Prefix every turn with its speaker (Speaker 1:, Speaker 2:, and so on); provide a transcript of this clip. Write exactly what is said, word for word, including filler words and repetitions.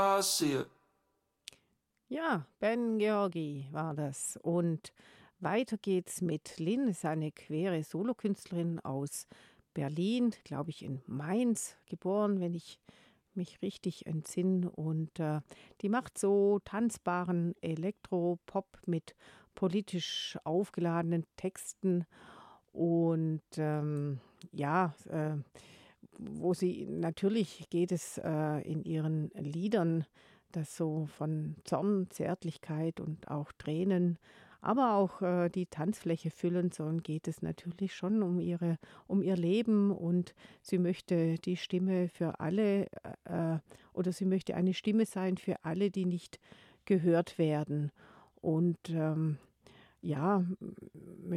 Speaker 1: I see it.
Speaker 2: Ja, Ben Georgi war das. Und weiter geht's mit Lynn, ist eine queere Solokünstlerin aus Berlin, glaube ich, in Mainz geboren, wenn ich mich richtig entsinne. Und äh, die macht so tanzbaren Elektropop mit politisch aufgeladenen Texten. Und ähm, ja, äh, wo sie natürlich geht es äh, in ihren Liedern, das so von Zorn, Zärtlichkeit und auch Tränen, aber auch äh, die Tanzfläche füllen, sondern geht es natürlich schon um ihre, um ihr Leben, und sie möchte die Stimme für alle äh, oder sie möchte eine Stimme sein für alle, die nicht gehört werden. Und ähm, ja,